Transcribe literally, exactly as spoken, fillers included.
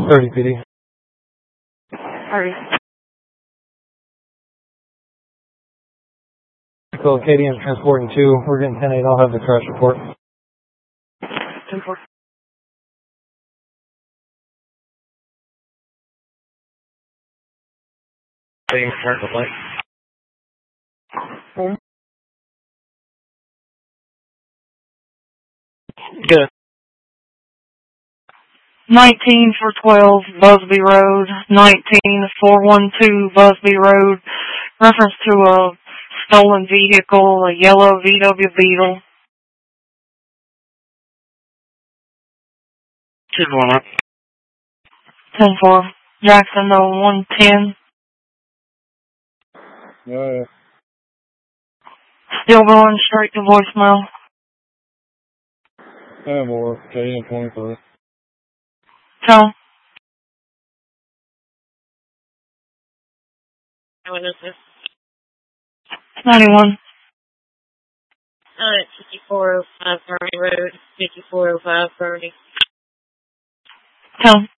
thirty P D. thirty. So K D M transporting two. We're getting ten eight. I'll have the crash report. ten four. Same commercial flight. Home. Good. nineteen for twelve, Busby Road. nineteen four one two, Busby Road. Reference to a stolen vehicle, a yellow V W Beetle. Two one up. ten four. Jackson oh one ten. Yeah, yeah. Still going straight to voicemail. And more. K D M twenty-three. Tell. What is this? ninety-one. Uh, it's fifty-four oh five Bernie Road, fifty-four oh five Bernie. Tell.